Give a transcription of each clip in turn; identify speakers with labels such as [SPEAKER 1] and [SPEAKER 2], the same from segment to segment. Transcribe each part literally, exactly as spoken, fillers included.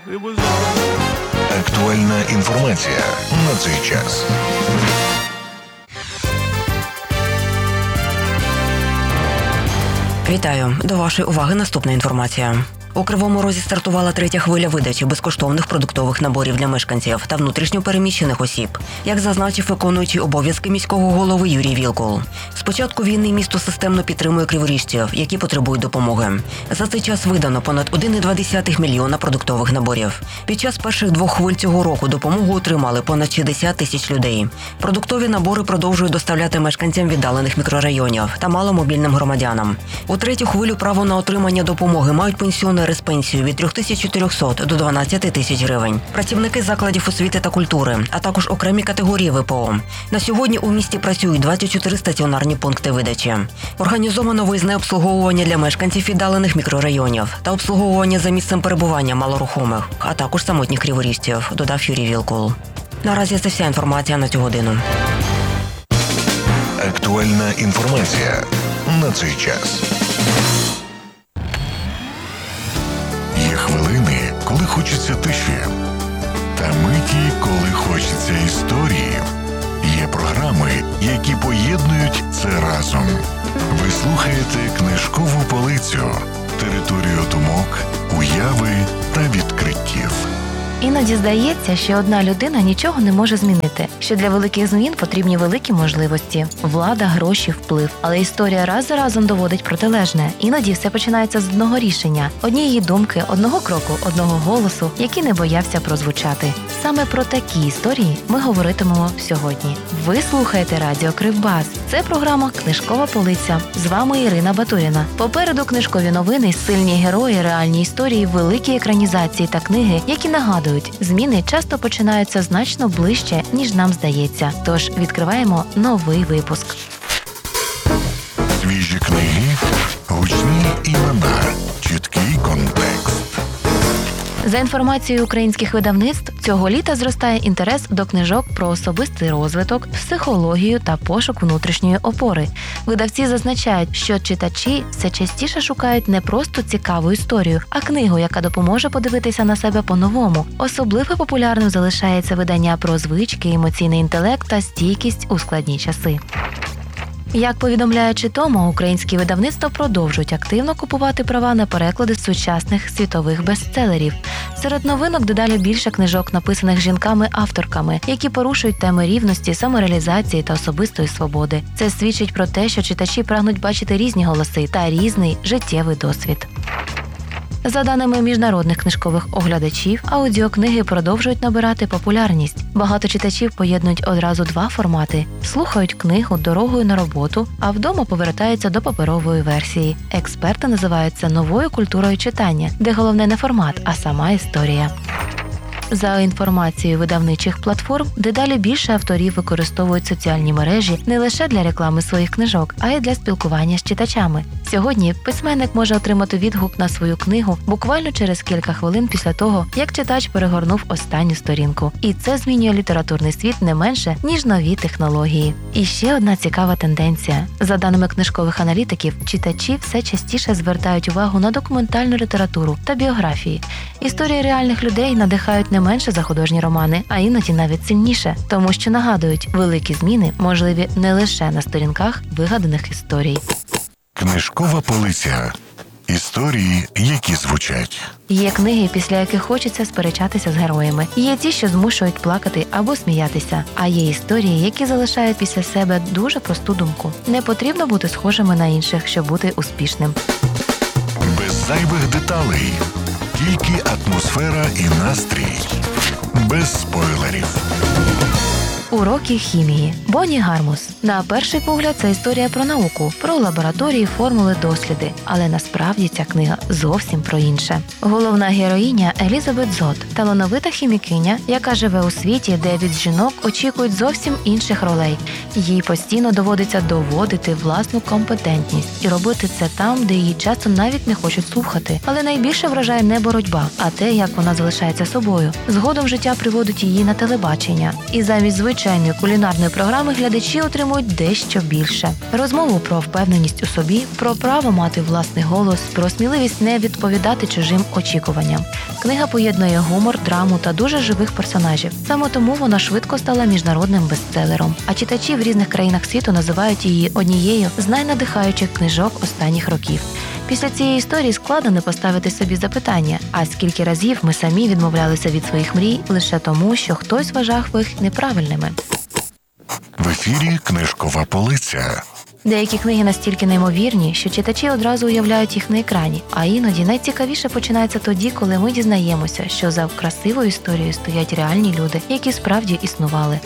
[SPEAKER 1] Актуальна інформація на цей час.
[SPEAKER 2] Вітаю. До вашої уваги наступна інформація. У Кривому Розі стартувала третя хвиля видачі безкоштовних продуктових наборів для мешканців та внутрішньо переміщених осіб, як зазначив виконуючий обов'язки міського голови Юрій Вілкул. З початку війни місто системно підтримує криворіжців, які потребують допомоги. За цей час видано понад один цілих дві десятих мільйона продуктових наборів. Під час перших двох хвиль цього року допомогу отримали понад шістдесят тисяч людей. Продуктові набори продовжують доставляти мешканцям віддалених мікрорайонів та маломобільним громадянам. У третю хвилю право на отримання допомоги мають пенсіонери з пенсією від три тисячі чотириста до дванадцять тисяч гривень, працівники закладів освіти та культури, а також окремі категорії ВПО. На сьогодні у місті працюють двадцять чотири стаціонарні пункти видачі. Організовано виїзне обслуговування для мешканців віддалених мікрорайонів та обслуговування за місцем перебування малорухомих, а також самотніх криворіжців, додав Юрій Вілкул. Наразі це вся інформація на цю годину.
[SPEAKER 1] Актуальна інформація на цей час. Є хвилини, коли хочеться тиші, та миті, коли хочеться історії. Є програми, які поєднують це разом. Ви слухаєте «Книжкову полицю», територію думок, уяви та відкриттів.
[SPEAKER 3] Іноді здається, що одна людина нічого не може змінити, що для великих змін потрібні великі можливості, влада, гроші, вплив. Але історія раз за разом доводить протилежне. Іноді все починається з одного рішення, однієї думки, одного кроку, одного голосу, який не боявся прозвучати. Саме про такі історії ми говоритимемо сьогодні. Ви слухаєте радіо Кривбас. Це програма «Книжкова полиця». З вами Ірина Батуріна. Попереду книжкові новини, сильні герої, реальні історії, великі екранізації та книги, які нагадують, зміни часто починаються значно ближче, ніж нам здається. Тож відкриваємо новий випуск.
[SPEAKER 1] Свіжі книги, гучні імена, чіткий контекст.
[SPEAKER 3] За інформацією українських видавництв, цього літа зростає інтерес до книжок про особистий розвиток, психологію та пошук внутрішньої опори. Видавці зазначають, що читачі все частіше шукають не просто цікаву історію, а книгу, яка допоможе подивитися на себе по-новому. Особливо популярним залишається видання про звички, емоційний інтелект та стійкість у складні часи. Як повідомляє Читомо, українські видавництва продовжують активно купувати права на переклади сучасних світових бестселерів. Серед новинок дедалі більше книжок, написаних жінками-авторками, які порушують теми рівності, самореалізації та особистої свободи. Це свідчить про те, що читачі прагнуть бачити різні голоси та різний життєвий досвід. За даними міжнародних книжкових оглядачів, аудіокниги продовжують набирати популярність. Багато читачів поєднують одразу два формати – слухають книгу дорогою на роботу, а вдома повертаються до паперової версії. Експерти називають це новою культурою читання, де головне не формат, а сама історія. За інформацією видавничих платформ, дедалі більше авторів використовують соціальні мережі не лише для реклами своїх книжок, а й для спілкування з читачами. Сьогодні письменник може отримати відгук на свою книгу буквально через кілька хвилин після того, як читач перегорнув останню сторінку. І це змінює літературний світ не менше, ніж нові технології. І ще одна цікава тенденція. За даними книжкових аналітиків, читачі все частіше звертають увагу на документальну літературу та біографії. Історії реальних людей надихають не менше за художні романи, а іноді навіть сильніше, тому що нагадують, великі зміни можливі не лише на сторінках вигаданих історій.
[SPEAKER 1] Книжкова полиця. Історії, які звучать.
[SPEAKER 3] Є книги, після яких хочеться сперечатися з героями. Є ті, що змушують плакати або сміятися. А є історії, які залишають після себе дуже просту думку. Не потрібно бути схожими на інших, щоб бути успішним.
[SPEAKER 1] Без зайвих деталей. Тільки атмосфера і настрій. Без спойлерів.
[SPEAKER 3] Уроки хімії. Бонні Гармус. На перший погляд, це історія про науку, про лабораторії, формули, досліди. Але насправді ця книга зовсім про інше. Головна героїня Елізабет Зод – талановита хімікиня, яка живе у світі, де від жінок очікують зовсім інших ролей. Їй постійно доводиться доводити власну компетентність і робити це там, де її часто навіть не хочуть слухати. Але найбільше вражає не боротьба, а те, як вона залишається собою. Згодом життя приводить її на телебачення. І замість звичайного звичайної кулінарної програми глядачі отримують дещо більше. Розмову про впевненість у собі, про право мати власний голос, про сміливість не відповідати чужим очікуванням. Книга поєднує гумор, драму та дуже живих персонажів. Саме тому вона швидко стала міжнародним бестселером. А читачі в різних країнах світу називають її однією з найнадихаючих книжок останніх років. Після цієї історії складно не поставити собі запитання, а скільки разів ми самі відмовлялися від своїх мрій лише тому, що хтось вважав їх неправильними.
[SPEAKER 1] В ефірі книжкова полиця.
[SPEAKER 3] Деякі книги настільки неймовірні, що читачі одразу уявляють їх на екрані, а іноді найцікавіше починається тоді, коли ми дізнаємося, що за красивою історією стоять реальні люди, які справді існували.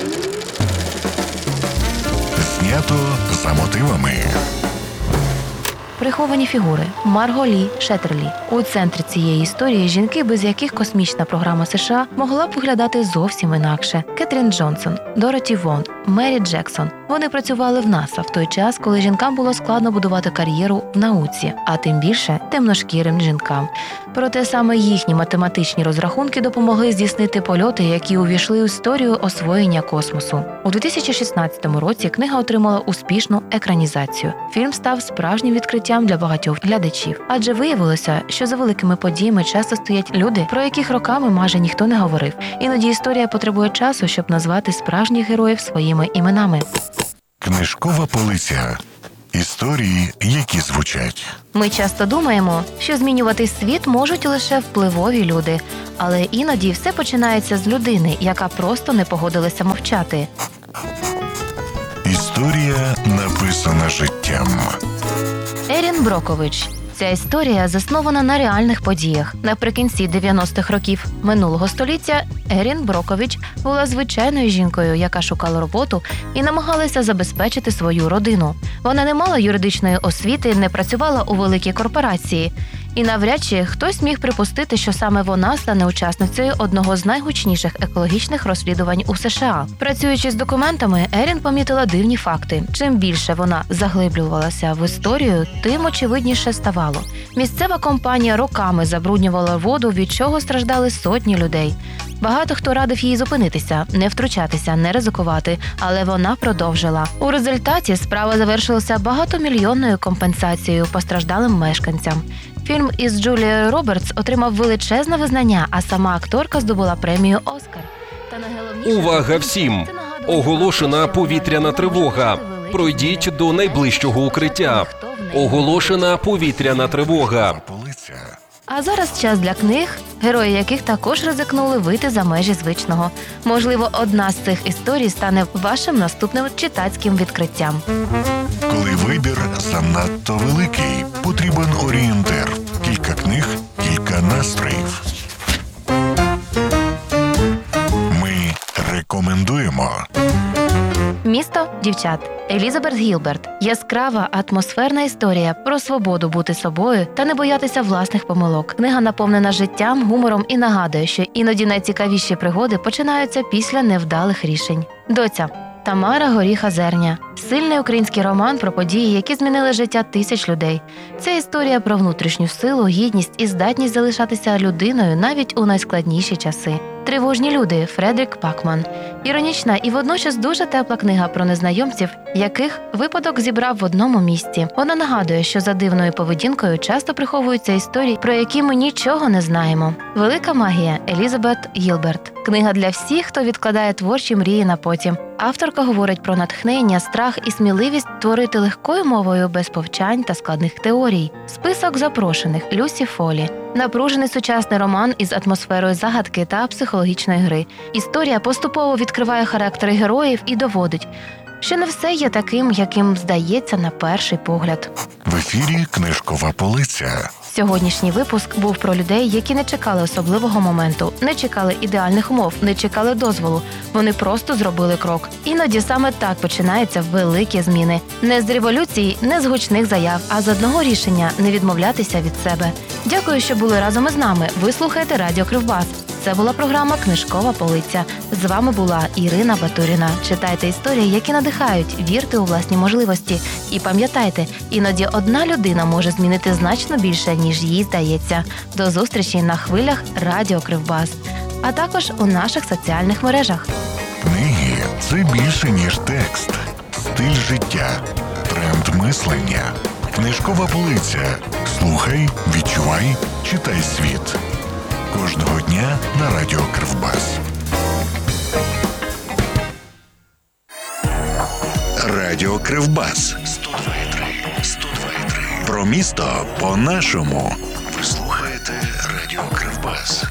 [SPEAKER 1] Знято за мотивами.
[SPEAKER 3] Приховані фігури. Марго Лі Шеттерлі. У центрі цієї історії жінки, без яких космічна програма США могла б виглядати зовсім інакше. Кетрін Джонсон, Дороті Вон, Мері Джексон. Вони працювали в НАСА в той час, коли жінкам було складно будувати кар'єру в науці, а тим більше темношкірим жінкам. Проте саме їхні математичні розрахунки допомогли здійснити польоти, які увійшли в історію освоєння космосу. У дві тисячі шістнадцятому році книга отримала успішну екранізацію. Фільм став справжнім відкриттям для багатьох глядачів, адже виявилося, що за великими подіями часто стоять люди, про яких роками майже ніхто не говорив. Іноді історія потребує часу, щоб назвати справжніх героїв своїми іменами.
[SPEAKER 1] Книжкова полиця. Історії, які звучать.
[SPEAKER 3] Ми часто думаємо, що змінювати світ можуть лише впливові люди, але іноді все починається з людини, яка просто не погодилася мовчати.
[SPEAKER 1] Історія, написана життям.
[SPEAKER 3] Ерін Брокович. Ця історія заснована на реальних подіях. Наприкінці дев'яностих років минулого століття Ерін Брокович була звичайною жінкою, яка шукала роботу і намагалася забезпечити свою родину. Вона не мала юридичної освіти, не працювала у великій корпорації. І навряд чи хтось міг припустити, що саме вона стане учасницею одного з найгучніших екологічних розслідувань у США. Працюючи з документами, Ерін помітила дивні факти. Чим більше вона заглиблювалася в історію, тим очевидніше ставало. Місцева компанія роками забруднювала воду, від чого страждали сотні людей. Багато хто радив їй зупинитися, не втручатися, не ризикувати, але вона продовжила. У результаті справа завершилася багатомільйонною компенсацією постраждалим мешканцям. Фільм із Джулією Робертс отримав величезне визнання, а сама акторка здобула премію «Оскар». Та найголовніше...
[SPEAKER 4] Увага всім! Оголошена повітряна тривога. Пройдіть до найближчого укриття. Оголошена повітряна тривога.
[SPEAKER 1] Полиця.
[SPEAKER 3] А зараз час для книг, герої яких також ризикнули вийти за межі звичного. Можливо, одна з цих історій стане вашим наступним читацьким відкриттям.
[SPEAKER 1] Коли вибір занадто великий, потрібен орієнтир. Кілька книг, кілька настроїв. Ми рекомендуємо.
[SPEAKER 3] Місто дівчат. Елізабет Гілберт. Яскрава, атмосферна історія про свободу бути собою та не боятися власних помилок. Книга наповнена життям, гумором і нагадує, що іноді найцікавіші пригоди починаються після невдалих рішень. Доця. Тамара Горіха-Зерня. Сильний український роман про події, які змінили життя тисяч людей. Це історія про внутрішню силу, гідність і здатність залишатися людиною навіть у найскладніші часи. Тривожні люди. Фредерік Пакман. Іронічна і водночас дуже тепла книга про незнайомців, яких випадок зібрав в одному місці. Вона нагадує, що за дивною поведінкою часто приховуються історії, про які ми нічого не знаємо. Велика магія. Елізабет Гілберт. Книга для всіх, хто відкладає творчі мрії на потім. Авторка говорить про натхнення, страх і сміливість творити легкою мовою без повчань та складних теорій. Список запрошених. Люсі Фолі. Напружений сучасний роман із атмосферою загадки та психологічної гри. Історія поступово відкриває характери героїв і доводить, що не все є таким, яким здається на перший погляд.
[SPEAKER 1] В ефірі книжкова полиця.
[SPEAKER 3] Сьогоднішній випуск був про людей, які не чекали особливого моменту, не чекали ідеальних умов, не чекали дозволу. Вони просто зробили крок. Іноді саме так починаються великі зміни. Не з революції, не з гучних заяв, а з одного рішення – не відмовлятися від себе. Дякую, що були разом із нами. Ви слухаєте Радіо Кривбас. Це була програма «Книжкова полиця». З вами була Ірина Батуріна. Читайте історії, які надихають, вірте у власні можливості. І пам'ятайте, іноді одна людина може змінити значно більше, ніж їй здається. До зустрічі на хвилях Радіо Кривбас, а також у наших соціальних мережах.
[SPEAKER 1] Книги Це більше, ніж текст. Стиль життя, тренд мислення, книжкова полиця. Слухай, відчувай, читай світ. Кожного дня на Радіо Кривбас. Радіо Кривбас. сто два і три. сто два і три. Про місто по-нашому. Ви слухаєте Радіо Кривбас.